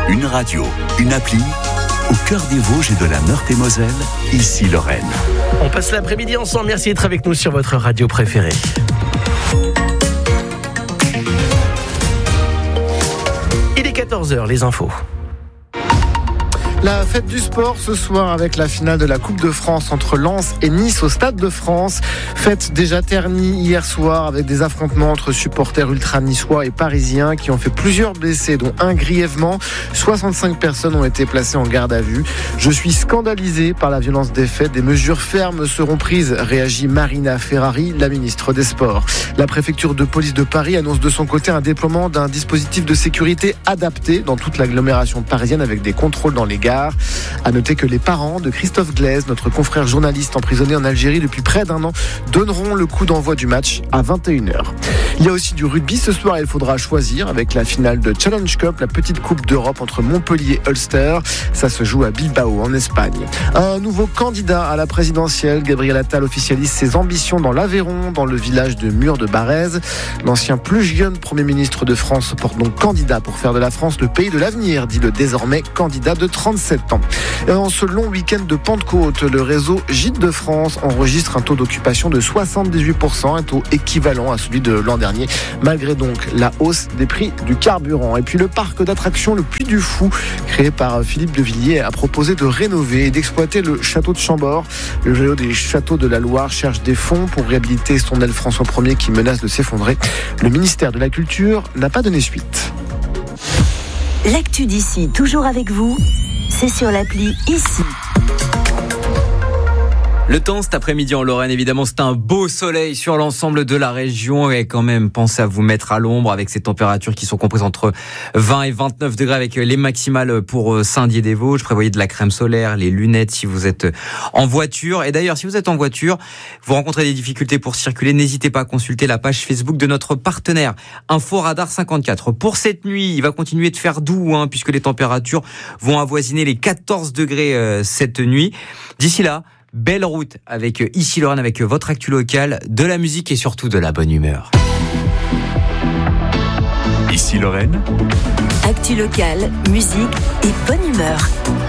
Une radio, une appli, au cœur des Vosges et de la Meurthe-et-Moselle, ici Lorraine. On passe l'après-midi ensemble. Merci d'être avec nous sur votre radio préférée. Il est 14h, les infos. La fête du sport ce soir avec la finale de la Coupe de France entre Lens et Nice au Stade de France. Fête déjà ternie hier soir avec des affrontements entre supporters ultra-niçois et parisiens qui ont fait plusieurs blessés, dont un grièvement. 65 personnes ont été placées en garde à vue. Je suis scandalisé par la violence des faits. Des mesures fermes seront prises, réagit Marina Ferrari, la ministre des Sports. La préfecture de police de Paris annonce de son côté un déploiement d'un dispositif de sécurité adapté dans toute l'agglomération parisienne avec des contrôles dans les gares. À noter que les parents de Christophe Glaise, notre confrère journaliste emprisonné en Algérie depuis près d'1 an, donneront le coup d'envoi du match à 21h. Il y a aussi du rugby ce soir, il faudra choisir avec la finale de Challenge Cup, la petite coupe d'Europe entre Montpellier et Ulster. Ça se joue à Bilbao en Espagne. Un nouveau candidat à la présidentielle, Gabriel Attal officialise ses ambitions dans l'Aveyron, dans le village de Mur de Barèze. L'ancien plus jeune Premier ministre de France se porte donc candidat pour faire de la France le pays de l'avenir, dit le désormais candidat de 37 ans. Et en ce long week-end de Pentecôte, le réseau Gîtes de France enregistre un taux d'occupation de 78%, un taux équivalent à celui de l'an dernier, malgré donc la hausse des prix du carburant. Et puis le parc d'attractions Le Puy du Fou, créé par Philippe de Villiers, a proposé de rénover et d'exploiter le château de Chambord. Le joyau des châteaux de la Loire cherche des fonds pour réhabiliter son aile François Ier qui menace de s'effondrer. Le ministère de la Culture n'a pas donné suite. L'actu d'ici, toujours avec vous, c'est sur l'appli Ici. Le temps cet après-midi en Lorraine, évidemment, c'est un beau soleil sur l'ensemble de la région et quand même, pensez à vous mettre à l'ombre avec ces températures qui sont comprises entre 20 et 29 degrés avec les maximales pour Saint-Dié-des-Vosges. Prévoyez de la crème solaire, les lunettes si vous êtes en voiture. Et d'ailleurs, si vous êtes en voiture, vous rencontrez des difficultés pour circuler, n'hésitez pas à consulter la page Facebook de notre partenaire Inforadar 54. Pour cette nuit, il va continuer de faire doux puisque les températures vont avoisiner les 14 degrés cette nuit. D'ici là, belle route avec Ici Lorraine, avec votre actu locale, de la musique et surtout de la bonne humeur. Ici Lorraine. Actu locale, musique et bonne humeur.